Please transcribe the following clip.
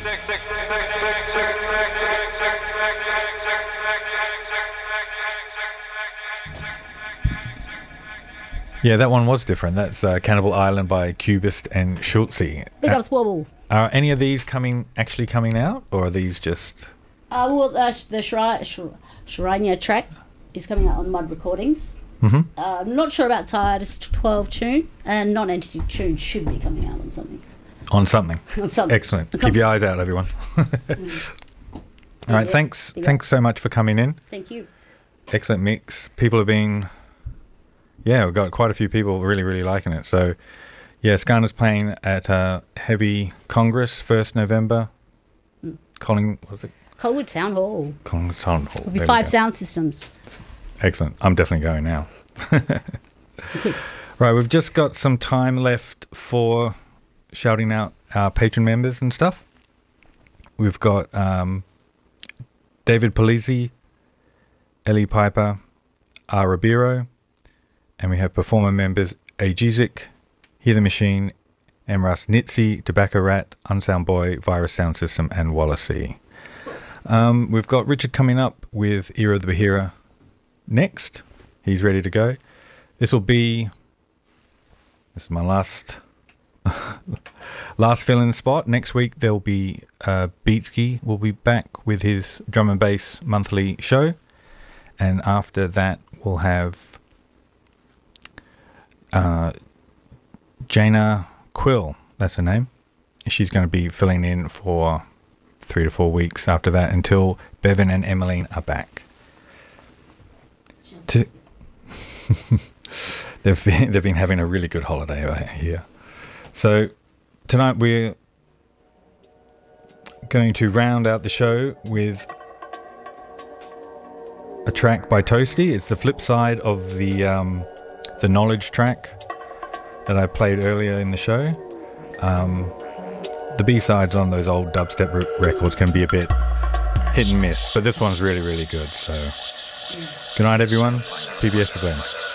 Yeah, that one was different. That's Cannibal Island by Cubist and Schultzy. Big up Squabble. Are any of these actually coming out, or are these just... Well, the Sharanya track is coming out on Mud Recordings. Mm-hmm. I'm not sure about Tired. It's 12 tune, and Non-Entity Tune should be coming out on something. On something. On something. Excellent. Keep your eyes out, everyone. All right, thanks so much for coming in. Thank you. Excellent mix. People have been... Yeah, we've got quite a few people really, really liking it. So, yeah, Skarna's playing at Heavy Congress, 1st November. Colwood Sound Hall. Collingwood Sound Hall. There'll be 5 sound systems. Excellent. I'm definitely going now. Right, we've just got some time left for shouting out our patron members and stuff. We've got David Polizzi, Ellie Piper, R. Ribeiro, and we have performer members Ajizik, Hear the Machine, Emras Nitsi, Tobacco Rat, Unsound Boy, Virus Sound System, and Wallacey. We've got Richard coming up with Era of the Bahira next. He's ready to go. This is my last fill-in spot. Next week there'll be Beatsky will be back with his drum and bass monthly show, and after that we'll have Jana Quill, that's her name. She's going to be filling in for 3 to 4 weeks after that until Bevan and Emmeline are back. They've been having a really good holiday over here. So tonight we're going to round out the show with a track by Toasty. It's the flip side of the Knowledge track that I played earlier in the show. The B-sides on those old dubstep records can be a bit hit and miss, but this one's really, really good. So good night, everyone. PBS The Blend.